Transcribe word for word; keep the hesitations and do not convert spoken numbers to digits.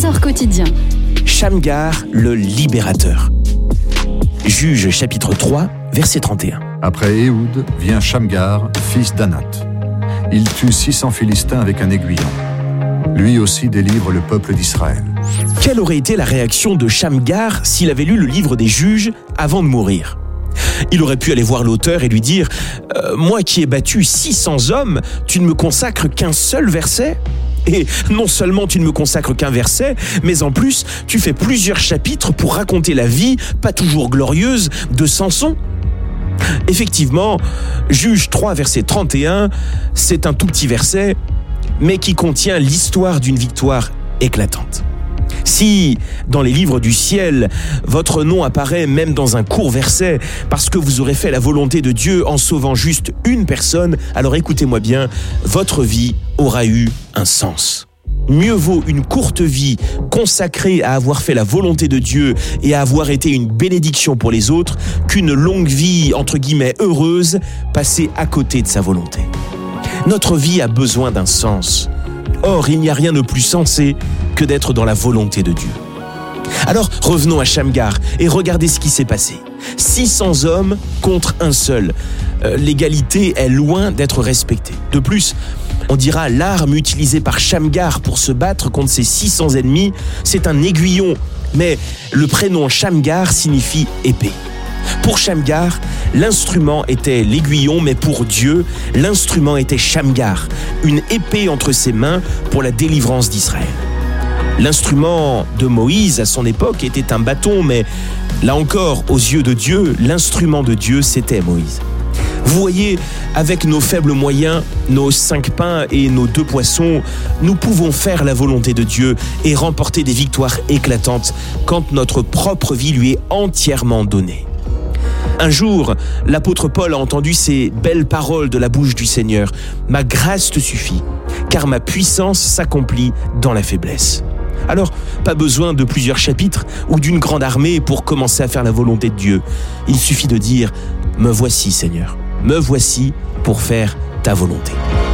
Bonheur quotidien. Shamgar, le libérateur. Juges chapitre trois, verset trente et un. Après Éhoud vient Shamgar, fils d'Anath. Il tue six cents Philistins avec un aiguillon. Lui aussi délivre le peuple d'Israël. Quelle aurait été la réaction de Shamgar s'il avait lu le livre des Juges avant de mourir ? Il aurait pu aller voir l'auteur et lui dire euh, « Moi qui ai battu six cents hommes, tu ne me consacres qu'un seul verset ? Et non seulement tu ne me consacres qu'un verset, mais en plus, tu fais plusieurs chapitres pour raconter la vie, pas toujours glorieuse, de Samson ?» Effectivement, Juges trois, verset trente et un, c'est un tout petit verset, mais qui contient l'histoire d'une victoire éclatante. Si, dans les livres du ciel, votre nom apparaît même dans un court verset, parce que vous aurez fait la volonté de Dieu en sauvant juste une personne, alors écoutez-moi bien, votre vie aura eu un sens. Mieux vaut une courte vie consacrée à avoir fait la volonté de Dieu et à avoir été une bénédiction pour les autres qu'une longue vie, entre guillemets, heureuse, passée à côté de sa volonté. Notre vie a besoin d'un sens. Or, il n'y a rien de plus sensé que d'être dans la volonté de Dieu. Alors, revenons à Shamgar et regardez ce qui s'est passé. six cents hommes contre un seul. Euh, l'égalité est loin d'être respectée. De plus, on dira l'arme utilisée par Shamgar pour se battre contre ses six cents ennemis, c'est un aiguillon. Mais le prénom Shamgar signifie épée. Pour Shamgar, l'instrument était l'aiguillon, mais pour Dieu, l'instrument était Shamgar, une épée entre ses mains pour la délivrance d'Israël. L'instrument de Moïse à son époque était un bâton, mais là encore, aux yeux de Dieu, l'instrument de Dieu, c'était Moïse. Vous voyez, avec nos faibles moyens, nos cinq pains et nos deux poissons, nous pouvons faire la volonté de Dieu et remporter des victoires éclatantes quand notre propre vie lui est entièrement donnée. Un jour, l'apôtre Paul a entendu ces belles paroles de la bouche du Seigneur. « Ma grâce te suffit, car ma puissance s'accomplit dans la faiblesse. » Alors, pas besoin de plusieurs chapitres ou d'une grande armée pour commencer à faire la volonté de Dieu. Il suffit de dire « Me voici, Seigneur, me voici pour faire ta volonté. »